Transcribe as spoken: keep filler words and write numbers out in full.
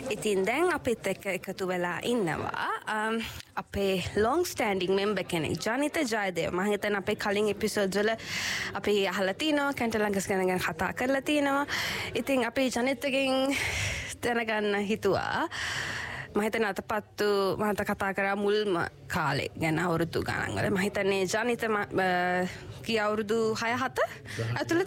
ඉතින් දැන් අපිත් එක්ක එකතු වෙලා ඉන්නවා අපේ long standing member කෙනෙක් ජනිත ජයදේව. මම හිතන අපේ කලින් එපිසෝඩ් වල අපි අහලා තිනවා කැන්ටලංගස් ගැන කතා කරලා තිනවා. ඉතින් අපි ජනිතගෙන් දැනගන්න හිතුවා මම හිතන අතපත්තු මහත කතා කරා මුල්ම කාලේ ගැන අවුරුදු ගණන් වල. මම හිතන්නේ ජනිත කී අවුරුදු හය හත ඇතුළත